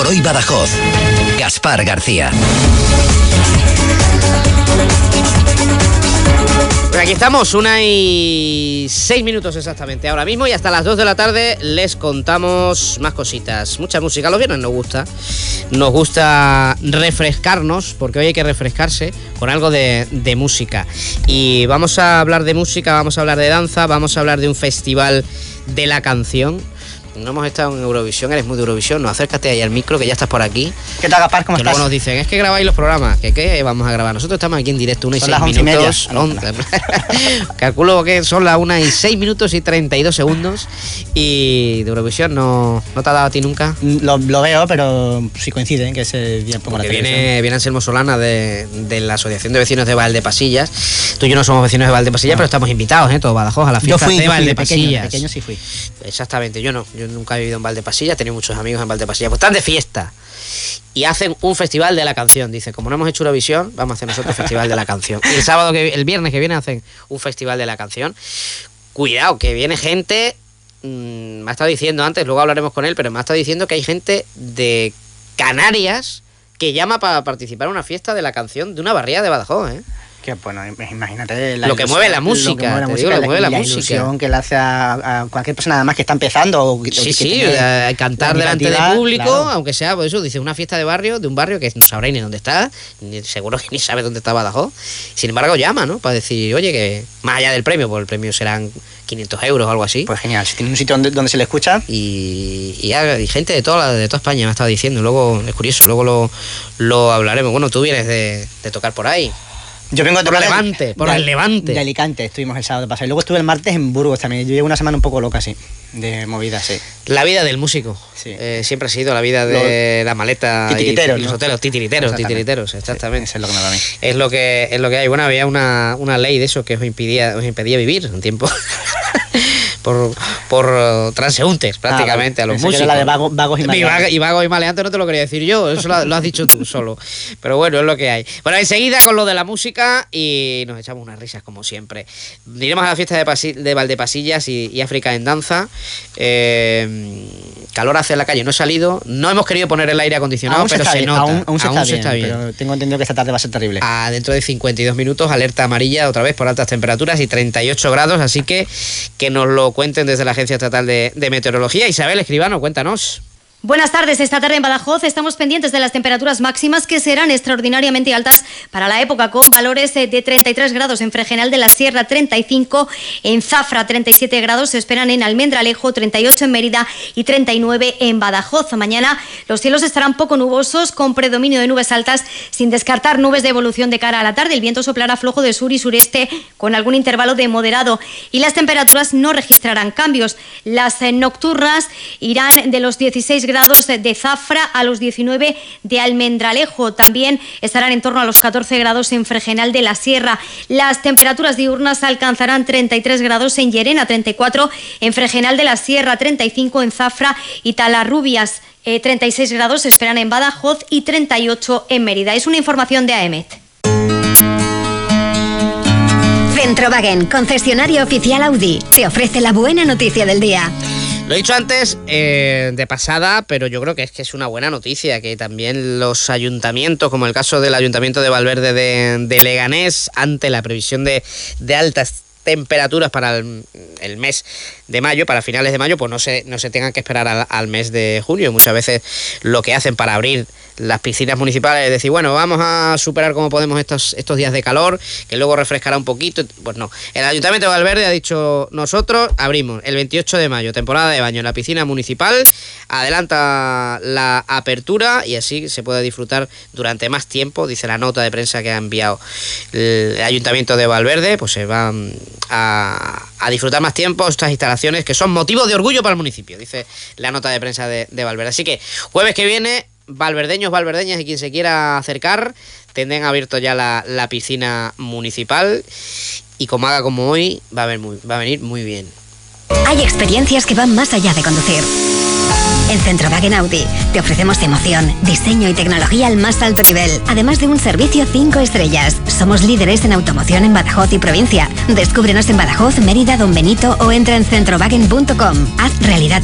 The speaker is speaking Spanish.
por hoy Badajoz. Gaspar García. Pues aquí estamos, 1:06 exactamente ahora mismo, y hasta las 2 de la tarde les contamos más cositas. Mucha música, los viernes nos gusta refrescarnos, porque hoy hay que refrescarse con algo de música. Y vamos a hablar de música, vamos a hablar de danza, vamos a hablar de un festival de la canción. No hemos estado en Eurovisión, eres muy de Eurovisión, no, acércate ahí al micro, que ya estás por aquí. ¿Qué tal, Gaspar? ¿Cómo estás? Luego nos dicen, es que grabáis los programas, ¿qué vamos a grabar? Nosotros estamos aquí en directo, 1:06 Calculo que son las 1:06 y 32 segundos. Y de Eurovisión no te ha dado a ti nunca. Lo veo, pero si coincide, que ese día pongo la televisión. Viene Anselmo Solana de la Asociación de Vecinos de Valdepasillas. Tú y yo no somos vecinos de Valdepasillas, pero estamos invitados, todo Badajoz, a la fiesta de Valdepasillas. Pequeño sí fui. Exactamente, yo no. Yo nunca he vivido en Valdepasillas, he tenido muchos amigos en Valdepasillas. Pues están de fiesta y hacen un festival de la canción. Dicen, como no hemos hecho Eurovisión, vamos a hacer nosotros festival de la canción. Y el viernes que viene hacen un festival de la canción. Cuidado, que viene gente, me ha estado diciendo antes, luego hablaremos con él, pero me ha estado diciendo que hay gente de Canarias que llama para participar en una fiesta de la canción de una barriada de Badajoz, ¿eh? Que bueno, imagínate lo que mueve la música, la ilusión que le hace a cualquier persona además que está empezando. Cantar delante del público, claro. Aunque sea, por eso dice, una fiesta de un barrio que no sabréis ni dónde está, seguro que ni sabe dónde está Badajoz. Sin embargo llama, ¿no? Para decir, oye, que más allá del premio, pues el premio serán 500 euros o algo así. Pues genial, si tiene un sitio donde se le escucha. Y gente de toda España me ha estado diciendo, luego es curioso, luego lo hablaremos. Bueno, tú vienes de tocar por ahí. Yo vengo por el Levante. De Alicante estuvimos el sábado pasado. Y luego estuve el martes en Burgos también. Yo llevo una semana un poco loca, sí, de movida, sí. La vida del músico. Sí. Siempre ha sido la vida de la maleta y los hoteles, titiriteros, exactamente. Sí, eso es lo que me va a mí. Es lo que hay. Bueno, había una ley de eso que os impedía vivir un tiempo. por transeúntes prácticamente a los músicos. Que era la de vagos y maleantes. Y vagos y maleantes no te lo quería decir yo, eso lo has dicho tú solo. Pero bueno, es lo que hay. Bueno, enseguida con lo de la música y nos echamos unas risas como siempre. Iremos a la fiesta de Valdepasillas y África en danza. Calor hace en la calle, no he salido, no hemos querido poner el aire acondicionado, pero se nota. Aún se está bien. Pero tengo entendido que esta tarde va a ser terrible. Dentro de 52 minutos, alerta amarilla otra vez por altas temperaturas y 38 grados, así que nos lo cuenten desde la Agencia Estatal de Meteorología. Isabel Escribano, cuéntanos. Buenas tardes. Esta tarde en Badajoz estamos pendientes de las temperaturas máximas que serán extraordinariamente altas para la época, con valores de 33 grados en Fregenal de la Sierra, 35 en Zafra, 37 grados se esperan en Almendralejo, 38 en Mérida y 39 en Badajoz. Mañana los cielos estarán poco nubosos, con predominio de nubes altas, sin descartar nubes de evolución de cara a la tarde. El viento soplará flojo de sur y sureste con algún intervalo de moderado y las temperaturas no registrarán cambios. Las nocturnas irán de los 16 grados de Zafra a los 19 de Almendralejo. También estarán en torno a los 14 grados en Fregenal de la Sierra. Las temperaturas diurnas alcanzarán 33 grados en Llerena, 34 en Fregenal de la Sierra, 35 en Zafra y Talarrubias. 36 grados se esperan en Badajoz y 38 en Mérida. Es una información de AEMET. Centrowagen, concesionario oficial Audi, te ofrece la buena noticia del día. Lo he dicho antes de pasada, pero yo creo que es una buena noticia, que también los ayuntamientos, como el caso del Ayuntamiento de Valverde de Leganés, ante la previsión de altas temperaturas para el mes de mayo, para finales de mayo, pues no se tengan que esperar al mes de junio. Muchas veces lo que hacen para abrir las piscinas municipales es decir, bueno, vamos a superar como podemos estos días de calor, que luego refrescará un poquito. Pues no, el Ayuntamiento de Valverde ha dicho, nosotros abrimos el 28 de mayo, temporada de baño en la piscina municipal, adelanta la apertura y así se puede disfrutar durante más tiempo, dice la nota de prensa que ha enviado el Ayuntamiento de Valverde, pues se van a disfrutar más tiempo estas instalaciones que son motivo de orgullo para el municipio, dice la nota de prensa de Valverde. Así que jueves que viene, valverdeños, valverdeñas y quien se quiera acercar, tendrán abierto ya la piscina municipal y como haga como hoy, va a venir muy bien. Hay experiencias que van más allá de conducir. En Centrowagen Audi te ofrecemos emoción, diseño y tecnología al más alto nivel, además de un servicio 5 estrellas. Somos líderes en automoción en Badajoz y provincia. Descúbrenos en Badajoz, Mérida, Don Benito o entra en centrowagen.com. Haz realidad